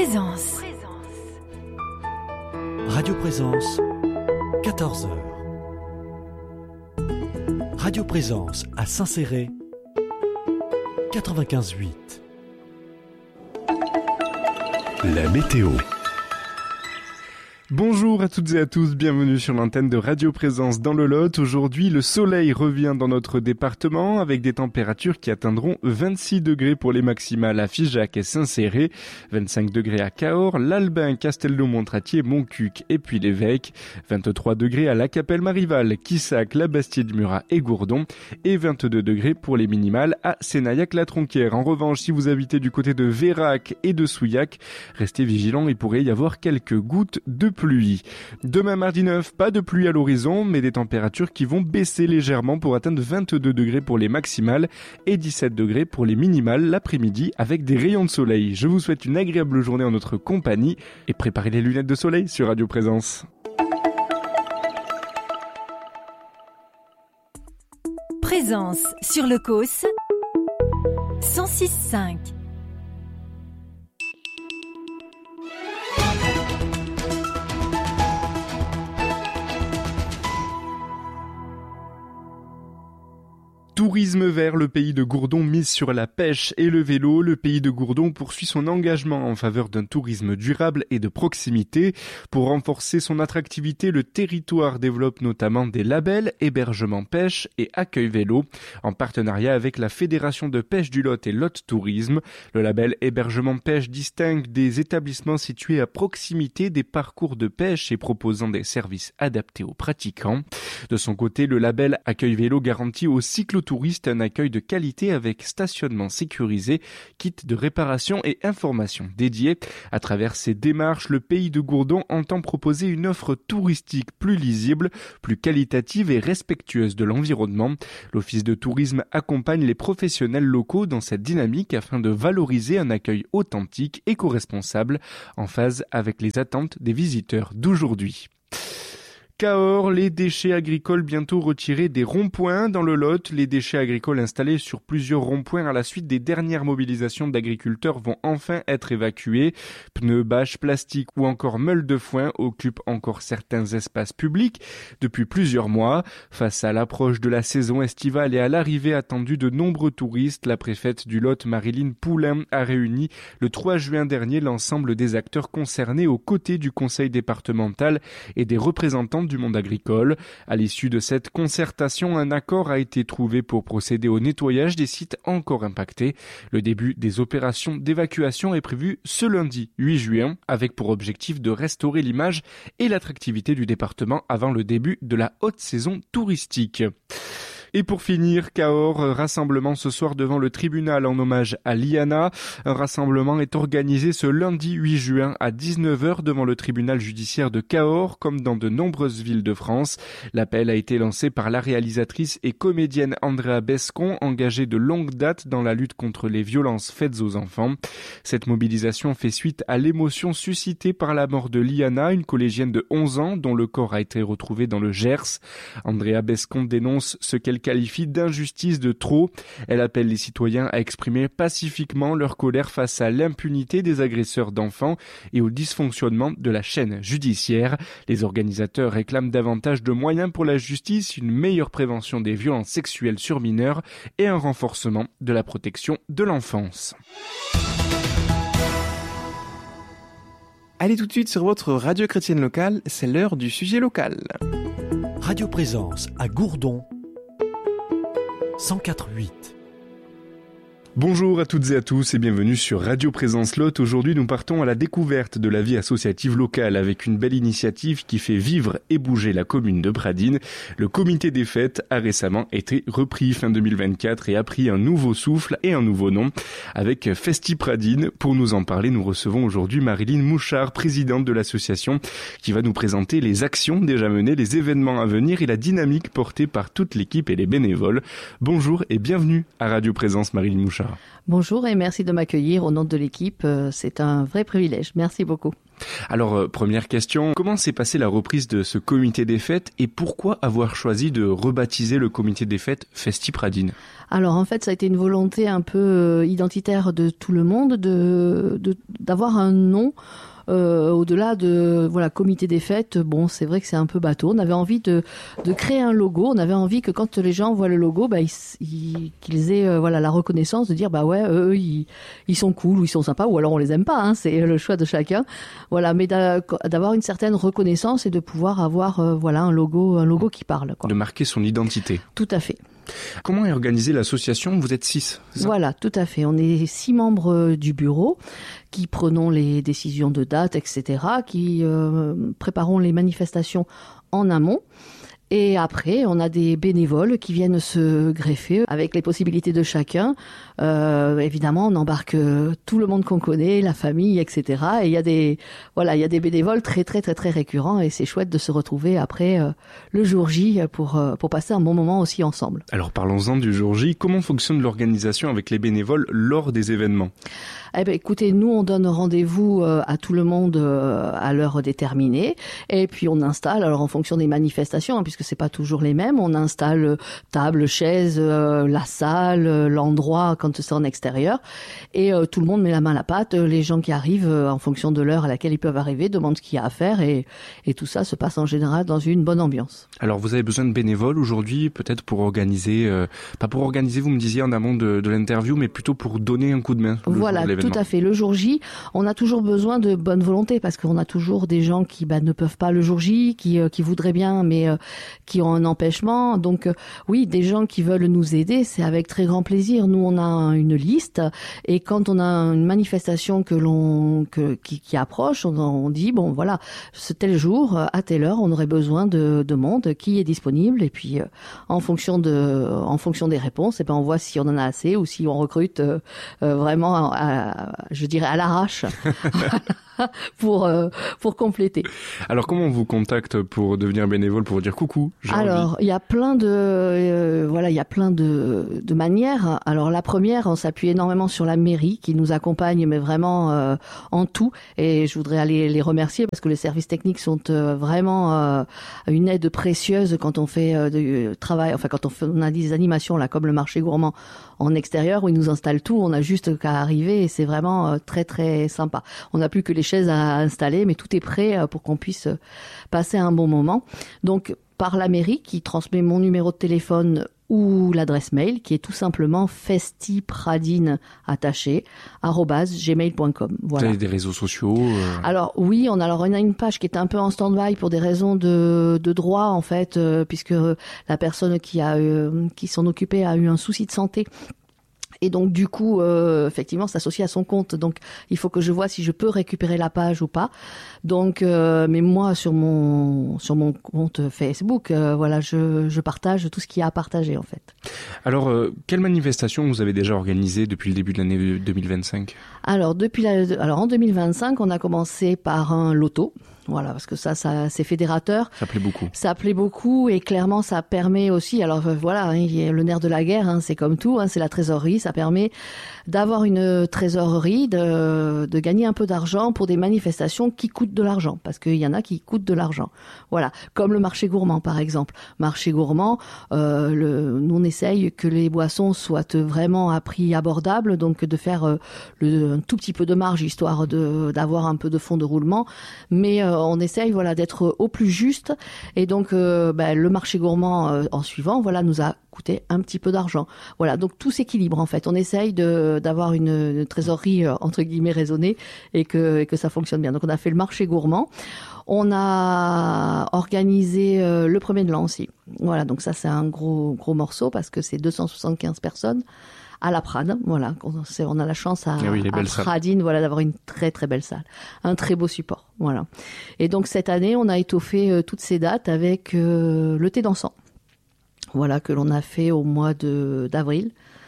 Présence. Radio Présence, 14h. Radio Présence à Saint-Céré, 95.8. La météo. Bonjour à toutes et à tous, bienvenue sur l'antenne de Radio Présence dans le Lot. Aujourd'hui, le soleil revient dans notre département avec des températures qui atteindront 26 degrés pour les maximales à Figeac et Saint-Céré, 25 degrés à Cahors, l'Albin, Castelnau-Montratier, Montcuq et puis l'Évêque, 23 degrés à La Capelle-Marival, Quissac, La Bastide-Murat et Gourdon et 22 degrés pour les minimales à Sénaillac-la-Tronquière. En revanche, si vous habitez du côté de Vérac et de Souillac, restez vigilants, il pourrait y avoir quelques gouttes de pluie. Demain mardi 9, pas de pluie à l'horizon, mais des températures qui vont baisser légèrement pour atteindre 22 degrés pour les maximales et 17 degrés pour les minimales l'après-midi avec des rayons de soleil. Je vous souhaite une agréable journée en notre compagnie et préparez les lunettes de soleil sur Radio Présence. Présence sur le Causse 106.5. Tourisme vert, le pays de Gourdon mise sur la pêche et le vélo. Le pays de Gourdon poursuit son engagement en faveur d'un tourisme durable et de proximité. Pour renforcer son attractivité, le territoire développe notamment des labels hébergement pêche et accueil vélo en partenariat avec la Fédération de pêche du Lot et Lot Tourisme. Le label hébergement pêche distingue des établissements situés à proximité des parcours de pêche et proposant des services adaptés aux pratiquants. De son côté, le label accueil vélo garantit aux cyclotouristes un accueil de qualité avec stationnement sécurisé, kit de réparation et informations dédiées. À travers ces démarches, le pays de Gourdon entend proposer une offre touristique plus lisible, plus qualitative et respectueuse de l'environnement. L'Office de tourisme accompagne les professionnels locaux dans cette dynamique afin de valoriser un accueil authentique, éco-responsable, en phase avec les attentes des visiteurs d'aujourd'hui. Cahors, les déchets agricoles bientôt retirés des ronds-points dans le Lot. Les déchets agricoles installés sur plusieurs ronds-points à la suite des dernières mobilisations d'agriculteurs vont enfin être évacués. Pneus, bâches, plastiques ou encore meules de foin occupent encore certains espaces publics depuis plusieurs mois. Face à l'approche de la saison estivale et à l'arrivée attendue de nombreux touristes, la préfète du Lot, Marilyn Poulain, a réuni le 3 juin dernier l'ensemble des acteurs concernés aux côtés du conseil départemental et des représentants du monde agricole. À l'issue de cette concertation, un accord a été trouvé pour procéder au nettoyage des sites encore impactés. Le début des opérations d'évacuation est prévu ce lundi 8 juin, avec pour objectif de restaurer l'image et l'attractivité du département avant le début de la haute saison touristique. Et pour finir, Cahors, rassemblement ce soir devant le tribunal en hommage à Liana. Un rassemblement est organisé ce lundi 8 juin à 19h devant le tribunal judiciaire de Cahors, comme dans de nombreuses villes de France. L'appel a été lancé par la réalisatrice et comédienne Andrea Bescon, engagée de longue date dans la lutte contre les violences faites aux enfants. Cette mobilisation fait suite à l'émotion suscitée par la mort de Liana, une collégienne de 11 ans dont le corps a été retrouvé dans le Gers. Andrea Bescon dénonce ce qu'elle qualifie d'injustice de trop. Elle appelle les citoyens à exprimer pacifiquement leur colère face à l'impunité des agresseurs d'enfants et au dysfonctionnement de la chaîne judiciaire. Les organisateurs réclament davantage de moyens pour la justice, une meilleure prévention des violences sexuelles sur mineurs et un renforcement de la protection de l'enfance. Allez tout de suite sur votre radio chrétienne locale, c'est l'heure du sujet local. Radio Présence à Gourdon, 104.8. Bonjour à toutes et à tous et bienvenue sur Radio Présence Lot. Aujourd'hui, nous partons à la découverte de la vie associative locale avec une belle initiative qui fait vivre et bouger la commune de Pradines. Le comité des fêtes a récemment été repris fin 2024 et a pris un nouveau souffle et un nouveau nom avec Festi Pradines. Pour nous en parler, nous recevons aujourd'hui Marilyn Mouchard, présidente de l'association, qui va nous présenter les actions déjà menées, les événements à venir et la dynamique portée par toute l'équipe et les bénévoles. Bonjour et bienvenue à Radio Présence, Marilyn Mouchard. Sacha. Bonjour et merci de m'accueillir au nom de l'équipe. C'est un vrai privilège. Merci beaucoup. Alors, première question, comment s'est passée la reprise de ce comité des fêtes et pourquoi avoir choisi de rebaptiser le comité des fêtes Festi Pradines ? Alors en fait, ça a été une volonté un peu identitaire de tout le monde d'avoir un nom. Au-delà de comité des fêtes, bon, c'est vrai que c'est un peu bateau. On avait envie de créer un logo. On avait envie que quand les gens voient le logo, qu'ils aient la reconnaissance de dire eux ils sont cool ou ils sont sympas ou alors on les aime pas. C'est le choix de chacun. Voilà, mais d'avoir une certaine reconnaissance et de pouvoir avoir un logo qui parle, quoi. De marquer son identité. Tout à fait. Comment est organisée l'association ? Vous êtes 6, c'est ça ? Voilà, tout à fait. On est 6 membres du bureau qui prenons les décisions de date, etc., qui préparons les manifestations en amont. Et après, on a des bénévoles qui viennent se greffer avec les possibilités de chacun. Évidemment, on embarque tout le monde qu'on connaît, la famille, etc. Et il y a des bénévoles très, très, très, très récurrents. Et c'est chouette de se retrouver après le jour J pour passer un bon moment aussi ensemble. Alors, parlons-en du jour J. Comment fonctionne l'organisation avec les bénévoles lors des événements ? Écoutez, nous, on donne rendez-vous à tout le monde à l'heure déterminée. Et puis, on installe, alors en fonction des manifestations, puisque c'est pas toujours les mêmes, on installe table, chaise, la salle, l'endroit quand c'est en extérieur. Et tout le monde met la main à la pâte. Les gens qui arrivent, en fonction de l'heure à laquelle ils peuvent arriver, demandent ce qu'il y a à faire. Et tout ça se passe en général dans une bonne ambiance. Alors, vous avez besoin de bénévoles aujourd'hui, peut-être pour organiser, pas pour organiser, vous me disiez en amont de l'interview, mais plutôt pour donner un coup de main. Voilà, tout à fait. Le jour J, on a toujours besoin de bonne volonté parce qu'on a toujours des gens qui ne peuvent pas le jour J, qui voudraient bien, mais qui ont un empêchement. Donc oui, des gens qui veulent nous aider, c'est avec très grand plaisir. Nous, on a une liste et quand on a une manifestation qui approche, on dit bon voilà, ce tel jour, à telle heure, on aurait besoin de monde qui est disponible et puis en fonction des réponses, on voit si on en a assez ou si on recrute vraiment je dirais à l'arrache pour compléter. Alors comment on vous contacte pour devenir bénévole, pour dire coucou ? Alors il y a plein de manières. Alors la première, on s'appuie énormément sur la mairie qui nous accompagne, mais vraiment en tout. Et je voudrais aller les remercier parce que les services techniques sont vraiment une aide précieuse quand on fait du travail. Enfin on a des animations là comme le marché gourmand en extérieur où ils nous installent tout. On a juste qu'à arriver et c'est vraiment très très sympa. On n'a plus que les chaises à installer, mais tout est prêt pour qu'on puisse passer un bon moment. Donc, par la mairie qui transmet mon numéro de téléphone ou l'adresse mail qui est tout simplement festipradine@gmail.com. Voilà. Vous avez des réseaux sociaux Alors oui, on a une page qui est un peu en stand-by pour des raisons de droit en fait, puisque la personne qui s'en occupait a eu un souci de santé. Et donc du coup, effectivement, c'est associé à son compte. Donc il faut que je vois si je peux récupérer la page ou pas. Donc, mais moi sur mon compte Facebook, je partage tout ce qu'il y a à partager en fait. Alors, quelle manifestation vous avez déjà organisée depuis le début de l'année 2025 ? Alors en 2025, on a commencé par un loto. Voilà, parce que ça c'est fédérateur. Ça plaît beaucoup. Ça plaît beaucoup et clairement ça permet aussi. Alors voilà, il y a le nerf de la guerre, c'est comme tout, c'est la trésorerie. Ça permet d'avoir une trésorerie, de gagner un peu d'argent pour des manifestations qui coûtent de l'argent, parce qu'il y en a qui coûtent de l'argent. Voilà, comme le marché gourmand par exemple. Marché gourmand, nous on essaye que les boissons soient vraiment à prix abordable, donc de faire un tout petit peu de marge histoire d'avoir un peu de fonds de roulement, mais on essaye d'être au plus juste et donc le marché gourmand en suivant nous a coûté un petit peu d'argent. Voilà, donc tout s'équilibre en fait. On essaye d'avoir une trésorerie entre guillemets raisonnée et que ça fonctionne bien. Donc on a fait le marché gourmand. On a organisé le premier de l'an aussi. Voilà, donc ça c'est un gros morceau parce que c'est 275 personnes. À la Prade, voilà, on a la chance à Pradines, d'avoir une très très belle salle, un très beau support, voilà. Et donc cette année, on a étoffé toutes ces dates avec le thé dansant, voilà, que l'on a fait au mois d'avril.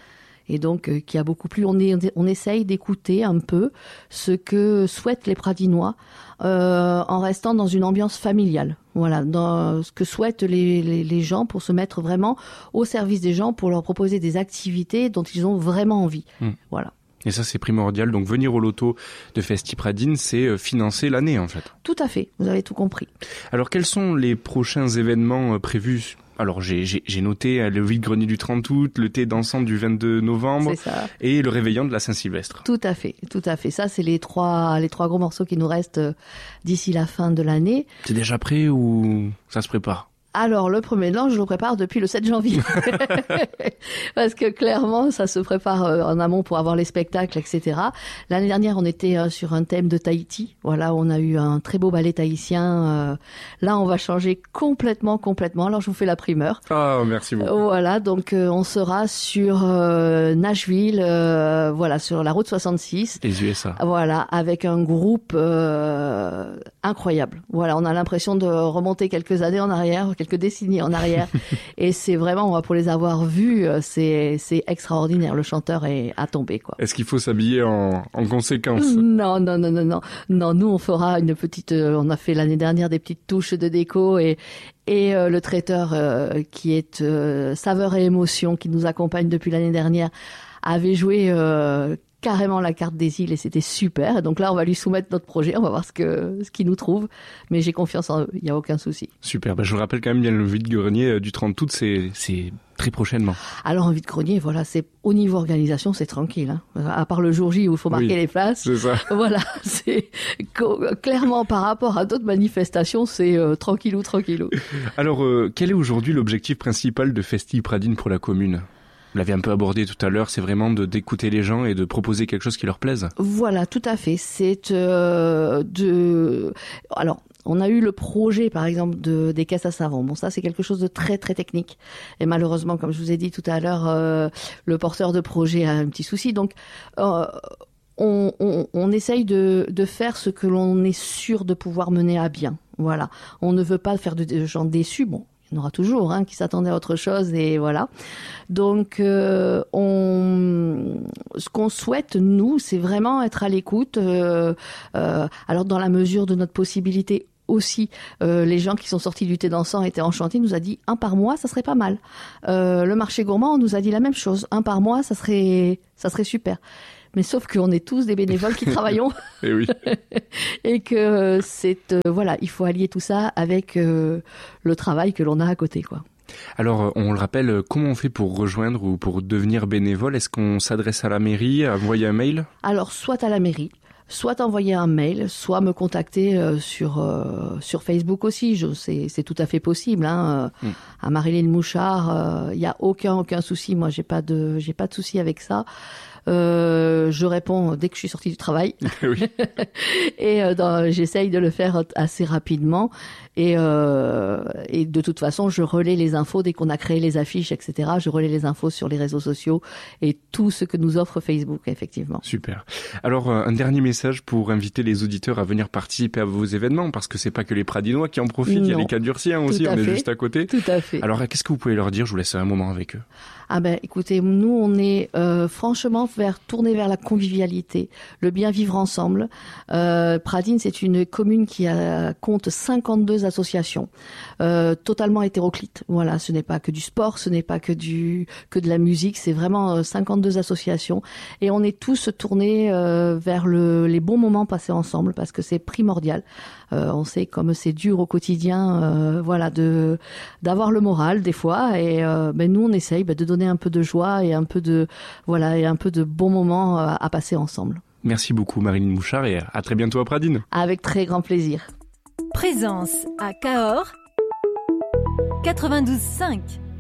et donc qui a beaucoup plu. On essaye d'écouter un peu ce que souhaitent les Pradinois en restant dans une ambiance familiale. Voilà, dans ce que souhaitent les gens pour se mettre vraiment au service des gens, pour leur proposer des activités dont ils ont vraiment envie. Voilà. Et ça, c'est primordial. Donc, venir au loto de Festi Pradines, c'est financer l'année, en fait. Tout à fait. Vous avez tout compris. Alors, quels sont les prochains événements prévus ? Alors, j'ai noté le vide-grenier du 30 août, le thé dansant du 22 novembre et le réveillon de la Saint-Sylvestre. Tout à fait, tout à fait. Ça, c'est les trois gros morceaux qui nous restent d'ici la fin de l'année. C'est déjà prêt ou ça se prépare ? Alors, le premier mélange, je le prépare depuis le 7 janvier. Parce que clairement, ça se prépare en amont pour avoir les spectacles, etc. L'année dernière, on était sur un thème de Tahiti. Voilà, on a eu un très beau ballet tahitien. Là, on va changer complètement. Alors, je vous fais la primeur. Ah, merci beaucoup. Voilà, donc on sera sur Nashville, voilà, sur la route 66. Les USA. Voilà, avec un groupe incroyable. Voilà, on a l'impression de remonter quelques années en arrière, quelques décennies en arrière. Et c'est vraiment, pour les avoir vus, c'est extraordinaire. Le chanteur est à tomber, quoi. Est-ce qu'il faut s'habiller en conséquence ? Non. Nous, on fera une petite, on a fait l'année dernière des petites touches de déco et le traiteur qui est Saveur et Émotion, qui nous accompagne depuis l'année dernière, avait joué carrément la carte des îles et c'était super. Donc là, on va lui soumettre notre projet, on va voir ce qu'il nous trouve. Mais j'ai confiance en eux, il n'y a aucun souci. Super, je vous rappelle quand même bien le vide-grenier du 30 août, c'est très prochainement. Alors, en vide-grenier, voilà, c'est au niveau organisation, c'est tranquille. Hein. À part le jour J où il faut marquer les places. C'est ça. Voilà, c'est clairement par rapport à d'autres manifestations, c'est tranquillou. Alors, quel est aujourd'hui l'objectif principal de Festi Pradines pour la commune ? Vous l'avez un peu abordé tout à l'heure, c'est vraiment d'écouter les gens et de proposer quelque chose qui leur plaise. Voilà, tout à fait. C'est Alors, on a eu le projet, par exemple, des caisses à savon. Bon, ça, c'est quelque chose de très, très technique. Et malheureusement, comme je vous ai dit tout à l'heure, le porteur de projet a un petit souci. Donc, on essaye de faire ce que l'on est sûr de pouvoir mener à bien. Voilà. On ne veut pas faire de gens déçus. Bon. Il y en aura toujours qui s'attendaient à autre chose et voilà. Donc, ce qu'on souhaite, nous, c'est vraiment être à l'écoute. Alors, dans la mesure de notre possibilité aussi, les gens qui sont sortis du thé dansant étaient enchantés. Nous a dit 1 par mois, ça serait pas mal. Le marché gourmand, on nous a dit la même chose. 1 par mois, ça serait super. Mais sauf qu'on est tous des bénévoles qui travaillons. Et oui. Et que voilà, il faut allier tout ça avec le travail que l'on a à côté, quoi. Alors, on le rappelle, comment on fait pour rejoindre ou pour devenir bénévole ? Est-ce qu'on s'adresse à la mairie, envoyer un mail ? Alors, soit à la mairie, soit envoyer un mail, soit me contacter sur Facebook aussi. C'est tout à fait possible. À Marilyn Mouchard, il y a aucun souci. Moi, j'ai pas de souci avec ça. Je réponds dès que je suis sortie du travail. Oui. Et j'essaye de le faire assez rapidement. Et de toute façon, je relais les infos dès qu'on a créé les affiches, etc. Je relais les infos sur les réseaux sociaux et tout ce que nous offre Facebook, effectivement. Super. Alors, un dernier message pour inviter les auditeurs à venir participer à vos événements, parce que c'est pas que les Pradinois qui en profitent, il y a les Cadurciens aussi, on est juste à côté. Tout à fait. Alors, qu'est-ce que vous pouvez leur dire ? Je vous laisse un moment avec eux. Ah ben, écoutez, nous, on est franchement tourné vers la convivialité, le bien vivre ensemble. Pradines, c'est une commune qui compte 52 associations, totalement hétéroclites. Voilà, ce n'est pas que du sport, ce n'est pas que de la musique, c'est vraiment 52 associations. Et on est tous tournés vers les bons moments passés ensemble, parce que c'est primordial. On sait comme c'est dur au quotidien, voilà, d'avoir le moral des fois. Et nous, on essaye de donner un peu de joie et un peu de bons moments à passer ensemble. Merci beaucoup Marilyn Mouchard et à très bientôt à Pradines. Avec très grand plaisir. Présence à Cahors 92.5.